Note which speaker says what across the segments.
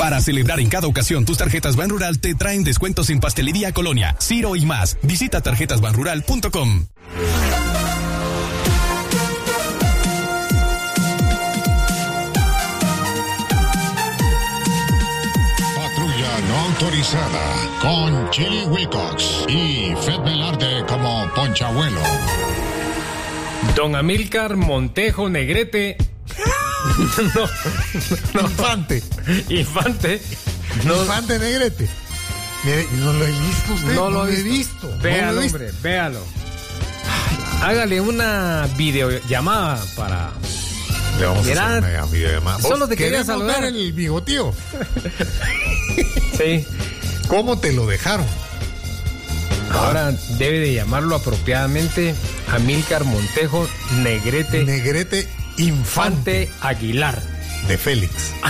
Speaker 1: Para celebrar en cada ocasión, tus tarjetas Banrural te traen descuentos en pastelería Colonia, Ciro y más. Visita tarjetasbanrural.com.
Speaker 2: No autorizada con Chili Wilcox y Fred Velarde como Ponchabuelo.
Speaker 3: Don Amílcar Montejo Negrete. No.
Speaker 4: Infante.
Speaker 3: No.
Speaker 4: Infante Negrete. Mire, no lo he visto usted.
Speaker 3: No lo he visto. Véalo, hombre, véalo. Hágale una videollamada para...
Speaker 4: Le vamos a hacer una videollamada.
Speaker 3: Solo te quería saludar
Speaker 4: el bigotío.
Speaker 3: Sí.
Speaker 4: ¿Cómo te lo dejaron?
Speaker 3: Ahora debe de llamarlo apropiadamente Amílcar Montejo Negrete Infante Aguilar.
Speaker 4: De Félix.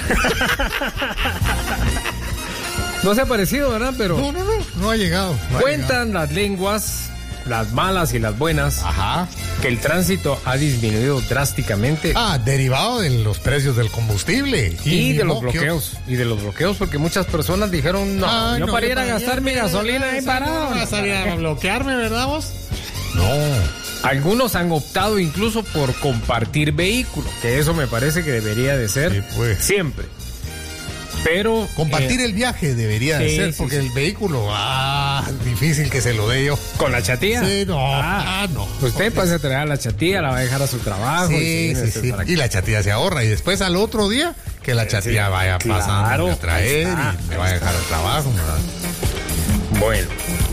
Speaker 3: No se ha parecido, ¿verdad? Pero
Speaker 4: no ha llegado.
Speaker 3: Cuentan las lenguas, las malas y las buenas, que el tránsito ha disminuido drásticamente.
Speaker 4: Derivado de los precios del combustible.
Speaker 3: Y de los bloqueos. Y de los bloqueos, porque muchas personas dijeron, yo para ir a gastar mi gasolina ahí parado.
Speaker 4: ¿Vas a ir a bloquearme, verdad vos? No.
Speaker 3: Algunos han optado incluso por compartir vehículos, que eso me parece que debería de ser siempre. Pero
Speaker 4: compartir el viaje debería de ser, porque el vehículo, difícil que se lo dé yo.
Speaker 3: ¿Con la chatía?
Speaker 4: Sí, no.
Speaker 3: Usted pasa a traer a la chatía, la va a dejar a su trabajo.
Speaker 4: Sí. Y la chatía se ahorra. Y después al otro día, que la chatía vaya pasando a traer y me vaya a dejar al trabajo, ¿verdad?
Speaker 3: Bueno,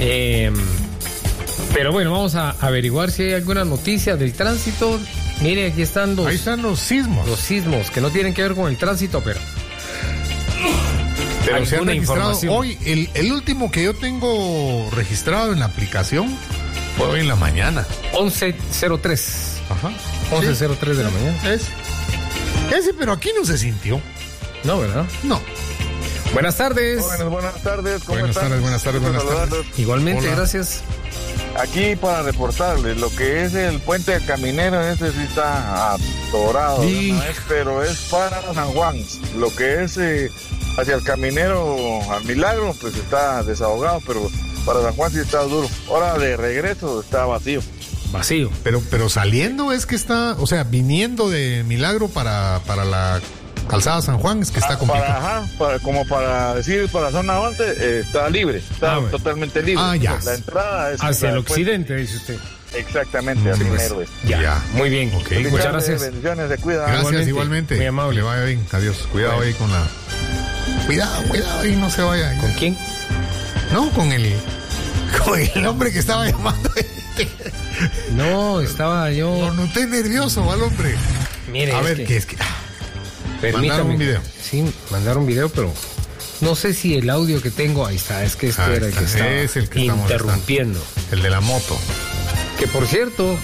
Speaker 3: pero bueno, vamos a averiguar si hay alguna noticia del tránsito. Mire, aquí están
Speaker 4: ahí están los sismos.
Speaker 3: Los sismos, que no tienen que ver con el tránsito, pero
Speaker 4: se han registrado hoy. El último que yo tengo registrado en la aplicación fue hoy en la mañana.
Speaker 3: 11:03. 11:03 de la mañana.
Speaker 4: Ese, pero aquí no se sintió.
Speaker 3: No, ¿verdad?
Speaker 4: No.
Speaker 3: Buenas tardes.
Speaker 5: Buenas tardes. ¿Cómo
Speaker 4: buenas
Speaker 5: están?
Speaker 4: Buenas tardes.
Speaker 3: Igualmente,
Speaker 4: hola.
Speaker 3: Gracias.
Speaker 5: Aquí para reportarles lo que es el puente Caminero, ese sí está atorado, pero es para San Juan. Lo que es hacia el Caminero al Milagro, pues está desahogado, pero para San Juan sí está duro. Ahora de regreso está vacío.
Speaker 4: Pero saliendo es que está, o sea, viniendo de Milagro para la calzada San Juan es que está complicado.
Speaker 5: Como para decir, para zona norte está libre, está totalmente libre.
Speaker 4: Ya.
Speaker 5: La entrada es
Speaker 3: hacia el occidente, dice usted.
Speaker 5: Exactamente, hacia el noroeste.
Speaker 3: Ya, muy bien.
Speaker 4: Okay.
Speaker 3: Muchas gracias.
Speaker 5: Bendiciones, se cuida.
Speaker 4: Gracias, igualmente.
Speaker 3: Muy amable.
Speaker 4: Le vaya bien. Adiós. Cuidado ahí con la... Cuidado ahí, no se vaya.
Speaker 3: ¿Con quién?
Speaker 4: No, con el hombre que estaba llamando.
Speaker 3: No, estaba yo...
Speaker 4: Lo noté nervioso al hombre.
Speaker 3: Mire,
Speaker 4: a ver, ¿qué es que...?
Speaker 3: Permítame.
Speaker 4: Mandaron un video.
Speaker 3: Sí, mandaron un video, pero no sé si el audio que tengo, ahí está, es que este era el que estaba
Speaker 4: es el que
Speaker 3: interrumpiendo.
Speaker 4: El de la moto.
Speaker 3: Que por cierto,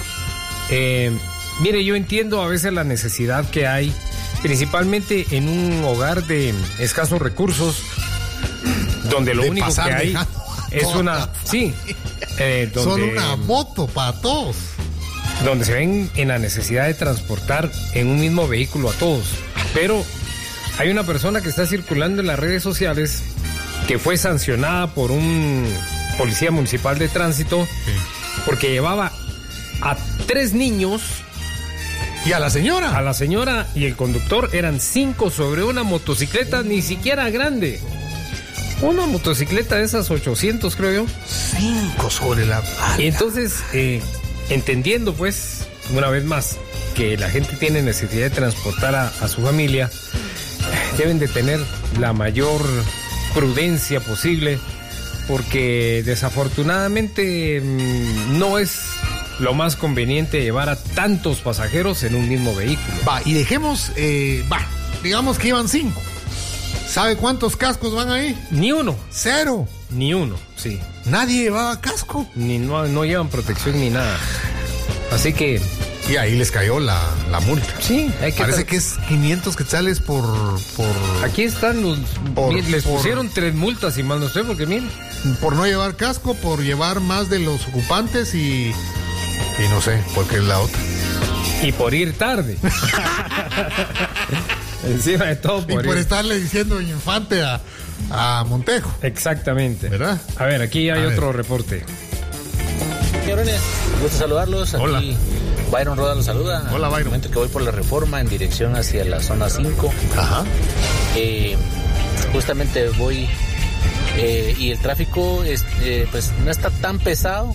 Speaker 3: mire, yo entiendo a veces la necesidad que hay, principalmente en un hogar de escasos recursos, donde lo único que hay es una... Sí.
Speaker 4: Solo una moto para todos.
Speaker 3: Donde se ven en la necesidad de transportar en un mismo vehículo a todos. Pero hay una persona que está circulando en las redes sociales que fue sancionada por un policía municipal de tránsito porque llevaba a 3 niños.
Speaker 4: ¿Y a la señora?
Speaker 3: A la señora y el conductor eran 5 sobre una motocicleta ni siquiera grande. Una motocicleta de esas 800, creo yo.
Speaker 4: 5 sobre la...
Speaker 3: Y entonces... entendiendo pues una vez más que la gente tiene necesidad de transportar a su familia, deben de tener la mayor prudencia posible, porque desafortunadamente no es lo más conveniente llevar a tantos pasajeros en un mismo vehículo.
Speaker 4: Y dejemos, digamos que iban 5. ¿Sabe cuántos cascos van ahí?
Speaker 3: Ni uno.
Speaker 4: 0.
Speaker 3: Ni uno, sí.
Speaker 4: ¿Nadie llevaba casco?
Speaker 3: No llevan protección ni nada. Así que...
Speaker 4: Y ahí les cayó la multa.
Speaker 3: Sí,
Speaker 4: parece que es 500 quetzales por...
Speaker 3: Aquí están los... les pusieron 3 multas, si mal no sé, porque miren.
Speaker 4: Por no llevar casco, por llevar más de los ocupantes y no sé, porque es la otra.
Speaker 3: Y por ir tarde. Encima de todo
Speaker 4: Y por estarle diciendo infante a Montejo.
Speaker 3: Exactamente.
Speaker 4: ¿Verdad?
Speaker 3: A ver, aquí hay otro reporte.
Speaker 6: Señores, gusto saludarlos.
Speaker 4: Hola.
Speaker 6: Aquí Byron Roda los saluda.
Speaker 4: Hola, Byron.
Speaker 6: En el momento que voy por la Reforma en dirección hacia la zona 5.
Speaker 4: Ajá.
Speaker 6: Justamente voy y el tráfico pues no está tan pesado.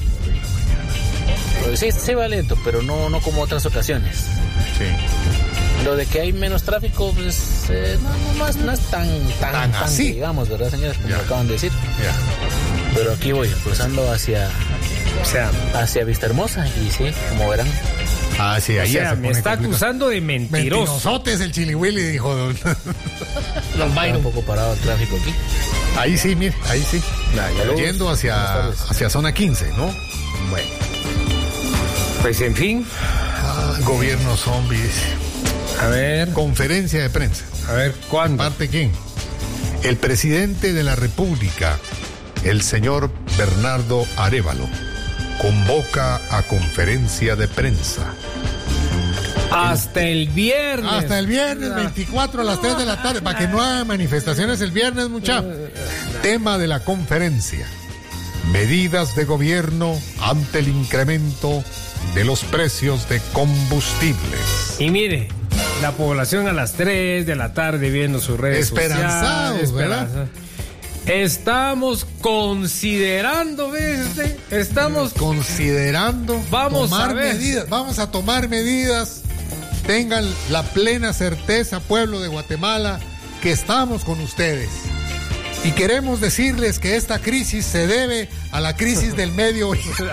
Speaker 6: Sí va lento, pero no como otras ocasiones.
Speaker 4: Sí.
Speaker 6: Lo de que hay menos tráfico, pues no es tan
Speaker 4: así,
Speaker 6: digamos, ¿verdad, señores? Como
Speaker 4: ya.
Speaker 6: lo acaban de decir.
Speaker 4: Ya.
Speaker 6: Pero aquí voy, cruzando hacia Vista Hermosa, y sí, como verán.
Speaker 4: Ah, sí, ahí
Speaker 3: O sea,
Speaker 4: ya se
Speaker 3: me
Speaker 4: pone
Speaker 3: está
Speaker 4: complicado.
Speaker 3: acusando de mentiroso.
Speaker 4: Mentirosotes el Chili Willy, dijo don.
Speaker 6: Está un poco parado el tráfico aquí.
Speaker 4: Ahí sí, mire, ahí sí.
Speaker 3: saludos.
Speaker 4: Yendo hacia zona 15, ¿no?
Speaker 3: Bueno. Pues en fin,
Speaker 4: Gobierno zombies.
Speaker 3: a ver,
Speaker 4: Conferencia de prensa.
Speaker 3: ¿cuándo?
Speaker 4: ¿Parte quién? El presidente de la República, el señor Bernardo Arévalo, convoca a conferencia de prensa.
Speaker 3: Hasta el viernes.
Speaker 4: Hasta el viernes 24 a las 3 de la tarde, para que no haya manifestaciones el viernes, muchachos. Tema de la conferencia: medidas de gobierno ante el incremento de los precios de combustibles.
Speaker 3: Y mire, la población a las 3 de la tarde viendo sus redes
Speaker 4: Esperanzados,
Speaker 3: sociales.
Speaker 4: ¿verdad?
Speaker 3: Estamos considerando, ¿ves usted? Estamos
Speaker 4: considerando
Speaker 3: Vamos
Speaker 4: tomar
Speaker 3: a ver.
Speaker 4: medidas. Vamos a tomar medidas. Tengan la plena certeza, pueblo de Guatemala, que estamos con ustedes. Y queremos decirles que esta crisis se debe a la crisis del Medio Oriente.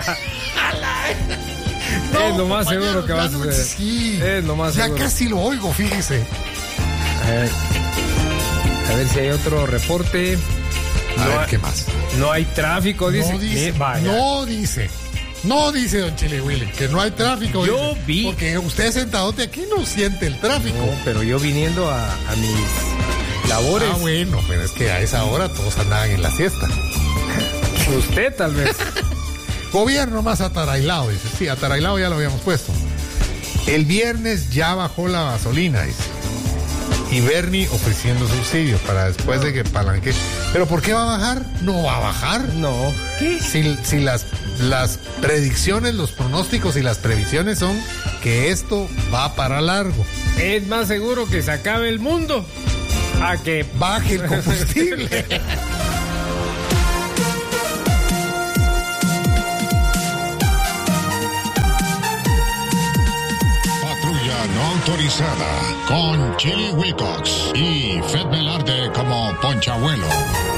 Speaker 3: Es lo más seguro que va a suceder.
Speaker 4: Sí,
Speaker 3: Es lo más
Speaker 4: ya
Speaker 3: seguro.
Speaker 4: casi lo oigo, fíjese.
Speaker 3: A ver si hay otro reporte.
Speaker 4: A ver,
Speaker 3: hay-
Speaker 4: ¿qué más?
Speaker 3: No hay tráfico, dice.
Speaker 4: No dice,
Speaker 3: Vaya.
Speaker 4: no dice don Chile Willy, que no hay tráfico.
Speaker 3: Yo
Speaker 4: dice,
Speaker 3: vi.
Speaker 4: Porque usted sentadote aquí no siente el tráfico.
Speaker 3: No, pero yo viniendo a mis labores.
Speaker 4: Ah, bueno, pero es que a esa hora todos andaban en la siesta.
Speaker 3: Usted tal vez.
Speaker 4: Gobierno más atarailado, dice. Sí, atarailado ya lo habíamos puesto. El viernes ya bajó la gasolina, dice. Y Bernie ofreciendo subsidios para después de que palanque. ¿Pero por qué va a bajar? No va a bajar.
Speaker 3: No. ¿Qué?
Speaker 4: Si las predicciones, los pronósticos y las previsiones son que esto va para largo.
Speaker 3: Es más seguro que se acabe el mundo a que
Speaker 4: Baje el combustible.
Speaker 2: Patrulla no autorizada con Chili Wilcox y Fed Velarde como Ponchabuelo.